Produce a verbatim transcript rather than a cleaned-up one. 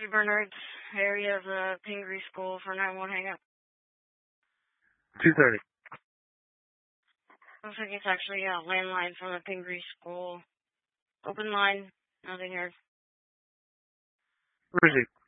Bernard's area of the Pingree School for nine one hang up. two thirty. Looks like it's actually a landline from the Pingree School. Open line, nothing here. Where is he?